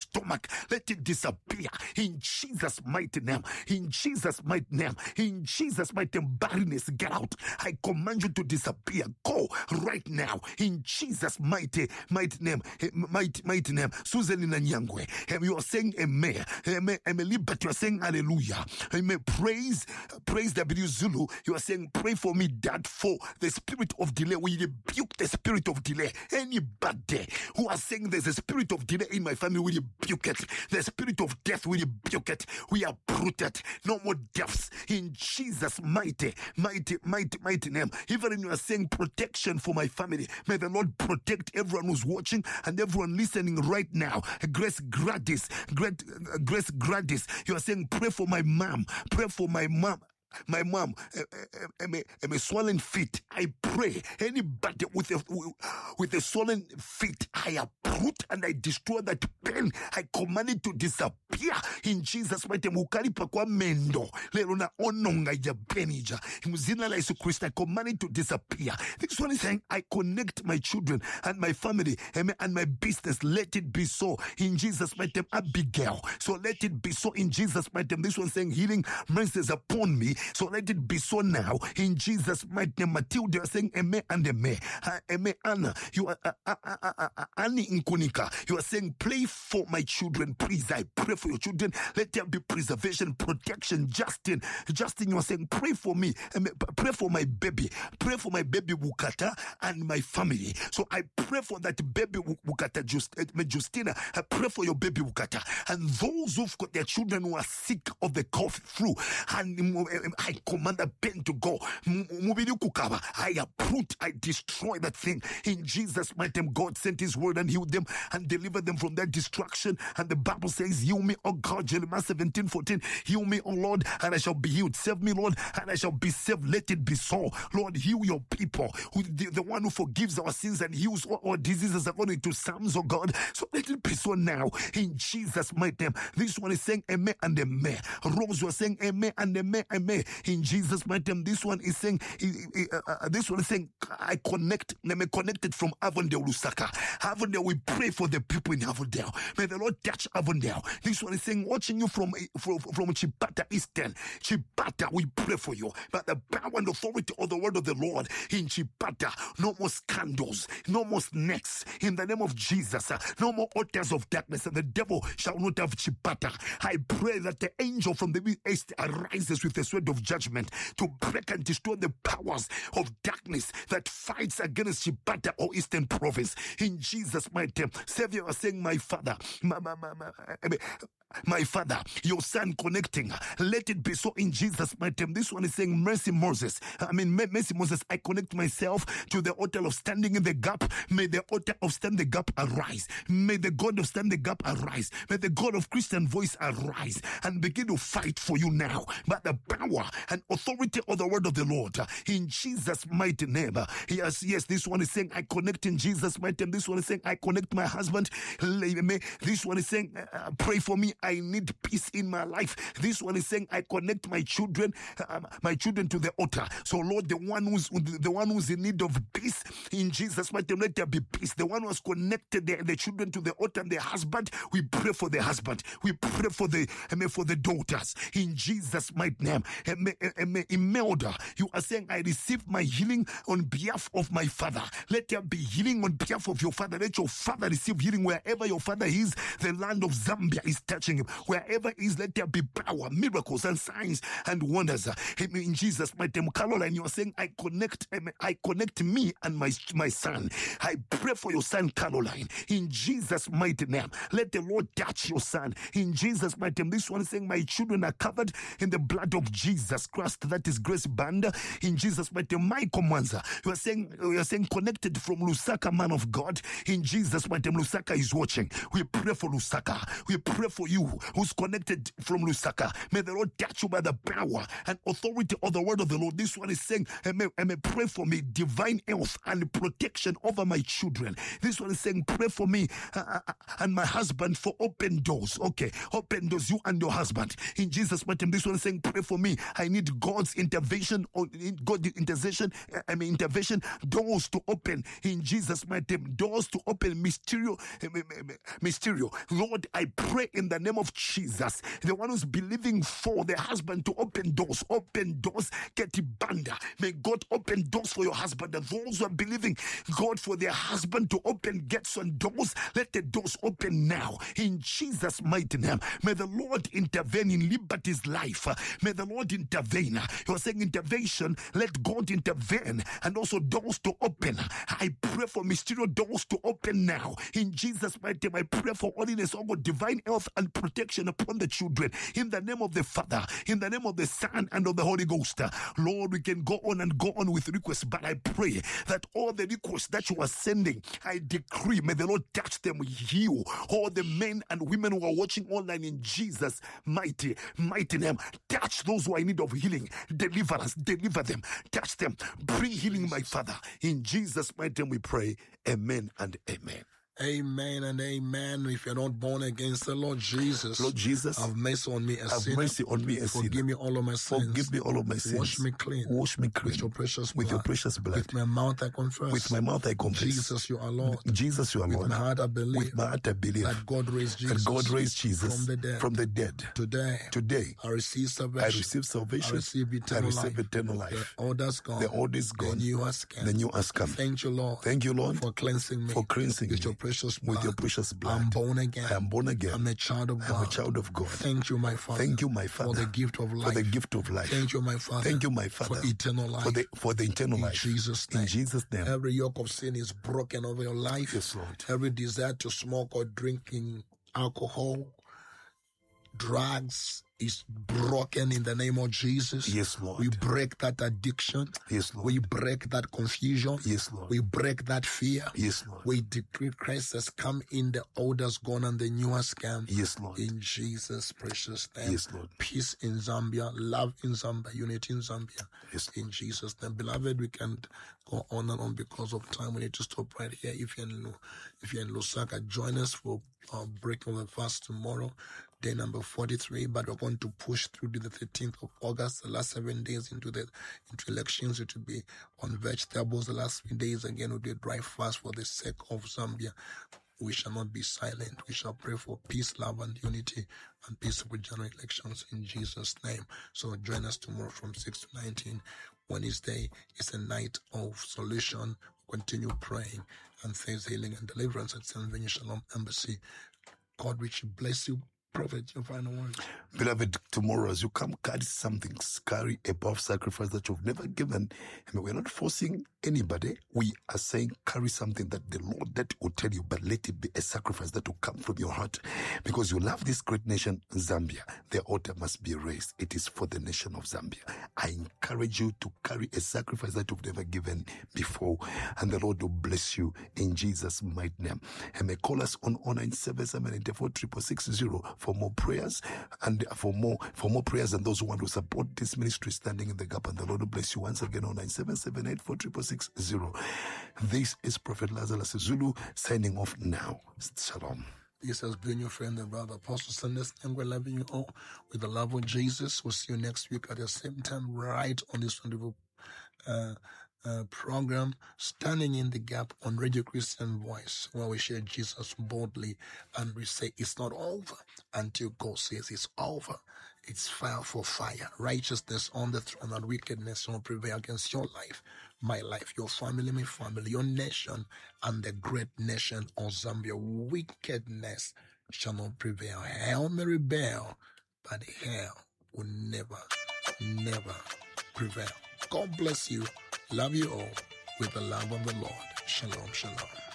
stomach, let it disappear in Jesus' mighty name. In Jesus' mighty name. In Jesus' mighty name. Barrenness, get out. I command you to disappear. Go right now in Jesus' mighty name. Mighty name. Susan Nyangwe. You are saying amen. Amen. But you are saying hallelujah. Amen. Praise W Zulu. You are saying pray for me, Dad, for the spirit of delay. We rebuke the spirit of delay. Anybody who are saying there's a spirit of delay in my family, we rebuke it. The spirit of death, we rebuke it. We uproot it. No more deaths in Jesus' mighty name. Even when you are saying protection for my family, may the Lord protect everyone who's watching and everyone listening right now. Grace Gradis, you are saying pray for my mom. Pray for my mom. My mom, a swollen feet. I pray anybody with a swollen feet, I uproot and I destroy that pain. I command it to disappear in Jesus' mighty name. Ukalipa kwa mendo lerona ononga ya benija. Muzina la Yesu Christ, I command it to disappear. This one is saying I connect my children and my family and my business. Let it be so in Jesus' mighty name. Abigail, so let it be so in Jesus' mighty name. This one saying healing mercies upon me. So let it be so now in Jesus' mighty name. Matilda, you are saying amen and amen. Amen, Anna. You are Annie Nkunika. You are saying pray for my children, please. I pray for your children. Let there be preservation, protection. Justin, you are saying pray for me. Pray for my baby. Pray for my baby Wukata and my family. So I pray for that baby Wukata, Justina. I pray for your baby Wukata and those who've got their children who are sick of the cough, flu, and I command the pain to go. I uproot, I destroy that thing in Jesus' mighty name. God sent his word and healed them and delivered them from that destruction. And the Bible says, heal me, oh God, Jeremiah 17:14. Heal me, oh Lord, and I shall be healed. Save me, Lord, and I shall be saved. Let it be so. Lord, heal your people. The one who forgives our sins and heals all diseases according to Psalms, oh God. So let it be so now in Jesus' mighty name. This one is saying amen and amen. Rose was saying amen and amen, amen. In Jesus' mighty name. This one is saying, I'm connected from Avondale, Lusaka. Avondale, we pray for the people in Avondale. May the Lord touch Avondale. This one is saying, watching you from Chipata Eastern. Chipata, we pray for you. But the power and authority of the word of the Lord in Chipata, no more scandals, no more snakes. In the name of Jesus, no more altars of darkness, and the devil shall not have Chipata. I pray that the angel from the east arises with the sword of judgment to break and destroy the powers of darkness that fights against Chipata or Eastern Province. In Jesus' mighty name. Savior was saying, my Father, my Father, your son connecting. Let it be so in Jesus' mighty name. This one is saying, Mercy Moses. I connect myself to the altar of standing in the gap. May the altar of stand the gap arise. May the God of stand the gap arise. May the God of Christian voice arise and begin to fight for you now. But the power and authority of the word of the Lord in Jesus' mighty name. Yes, this one is saying, I connect in Jesus' mighty name. This one is saying, I connect my husband. This one is saying, pray for me. I need peace in my life. This one is saying, I connect my children to the altar. So Lord, the one who's in need of peace in Jesus' mighty name, let there be peace. The one who has connected the children to the altar and the husband, we pray for the husband. We pray for the daughters in Jesus' mighty name. Imelda, you are saying, I receive my healing on behalf of my father. Let there be healing on behalf of your father. Let your father receive healing wherever your father is. The land of Zambia is touching him. Wherever he is, let there be power, miracles, and signs and wonders. In Jesus' mighty name. Caroline, you are saying, I connect me and my son. I pray for your son, Caroline. In Jesus' mighty name. Let the Lord touch your son. In Jesus' mighty name. This one is saying, my children are covered in the blood of Jesus Christ. That is Grace Banda. In Jesus' mighty name. Michael Mwanza, you are saying connected from Lusaka, man of God. In Jesus' mighty name. Lusaka is watching. We pray for Lusaka. We pray for you who's connected from Lusaka. May the Lord touch you by the power and authority of the word of the Lord. This one is saying, may pray for me, divine health and protection over my children. This one is saying, pray for me and my husband for open doors. Okay, open doors, you and your husband. In Jesus' mighty name. This one is saying, pray for me I need God's intervention or God intervention. Intervention. Doors to open in Jesus' mighty name. Doors to open. Mysterio. Lord, I pray in the name of Jesus. The one who's believing for the husband to open doors. Open doors. Get banda. May God open doors for your husband. And those who are believing God for their husband to open gates and doors, let the doors open now in Jesus' mighty name. May the Lord intervene in Liberty's life. May the Lord intervene. You're saying intervention, let God intervene, and also doors to open. I pray for mysterious doors to open now in Jesus' mighty name. I pray for holiness, oh God, divine health and protection upon the children in the name of the Father, in the name of the Son, and of the Holy Ghost. Lord, we can go on with requests, but I pray that all the requests that you are sending, I decree, may the Lord touch them, heal all the men and women who are watching online in Jesus' mighty name. Touch those who are in need of healing, deliverance, deliver them, touch them, bring healing, my Father. In Jesus' mighty name we pray. Amen and amen. Amen and amen. If you're not born again, say, Lord Jesus, have mercy on me as have sinner. Mercy on me as Forgive me all of my sins. Forgive me all of my sins. Wash me clean. With your precious blood. With your precious blood. With my mouth I confess. Jesus, you are Lord. Jesus, you are Lord. With my heart I believe. That God raised Jesus. From the dead. Today. I receive salvation. I receive eternal life. The old is gone. The new has come. Thank you, Lord. For cleansing me. With your precious blood. I am born again. I'm a child of God. Thank you, my Father. For the gift of life. Thank you, my Father. For eternal life. For the eternal life. In Jesus' name. Every yoke of sin is broken over your life. Yes, Lord. Every desire to smoke or drinking alcohol, drugs, is broken in the name of Jesus. Yes, Lord. We break that addiction. Yes, Lord. We break that confusion. Yes, Lord. We break that fear. Yes, Lord. We decree Christ has come in, the old has gone and the new has come. Yes, Lord. In Jesus' precious name. Yes, Lord. Peace in Zambia, love in Zambia, unity in Zambia. Yes, in Jesus' name. Beloved, we can't go on and on because of time. We need to stop right here. If you're in Lusaka, join us for breaking the fast tomorrow. Day number 43, but we're going to push through to the 13th of August, the last 7 days into elections. It will be on vegetables. The last 3 days again will be a dry fast for the sake of Zambia. We shall not be silent. We shall pray for peace, love, and unity, and peaceful general elections in Jesus' name. So join us tomorrow from 6 to 19. Wednesday is a night of solution. Continue praying and face healing and deliverance at St. Vinny Shalom Embassy. God richly bless you. Prophet, your final words. Beloved, tomorrow as you come, carry something, carry a above sacrifice that you've never given. We're not forcing anybody. We are saying carry something that the Lord that will tell you, but let it be a sacrifice that will come from your heart. Because you love this great nation, Zambia. The altar must be raised. It is for the nation of Zambia. I encourage you to carry a sacrifice that you've never given before. And the Lord will bless you in Jesus' mighty name. And may call us on 0977946660 for more prayers and for more prayers and those who want to support this ministry standing in the gap. And the Lord will bless you once again on 0977846660. This is Prophet Lazarus Zulu signing off now. Shalom. This has been your friend and brother, Apostle Sanders, and we're loving you all with the love of Jesus. We'll see you next week at the same time, right on this wonderful program, Standing in the Gap on Radio Christian Voice, where we share Jesus boldly and we say it's not over until God says it's over. It's fire for fire. Righteousness on the throne and wickedness will prevail against your life, my life, your family, my family, your nation, and the great nation of Zambia. Wickedness shall not prevail. Hell may rebel, but hell will never prevail. God bless you. Love you all with the love of the Lord. Shalom, shalom.